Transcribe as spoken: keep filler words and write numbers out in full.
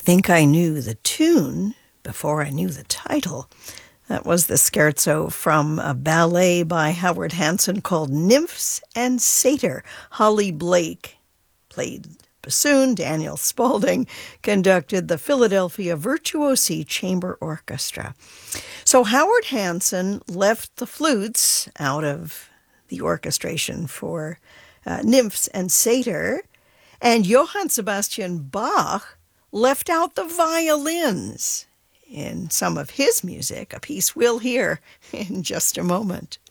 think I knew the tune before I knew the title. That was the scherzo from a ballet by Howard Hanson called Nymphs and Satyr. Holly Blake played bassoon. Daniel Spaulding conducted the Philadelphia Virtuosi Chamber Orchestra. So Howard Hanson left the flutes out of the orchestration for uh, Nymphs and Satyr, and Johann Sebastian Bach left out the violins in some of his music, a piece we'll hear in just a moment.